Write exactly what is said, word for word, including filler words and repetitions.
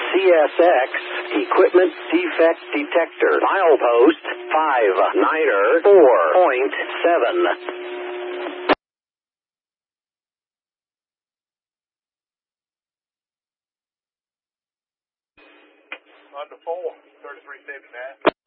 C S X Equipment Defect Detector. Milepost five niner four point seven. On to four, thirty-three seventy-nine.